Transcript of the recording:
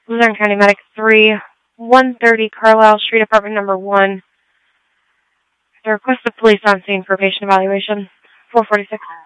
Luzerne County Medic 3, 130 Carlisle Street, apartment number 1. The requested police on scene for patient evaluation. 446.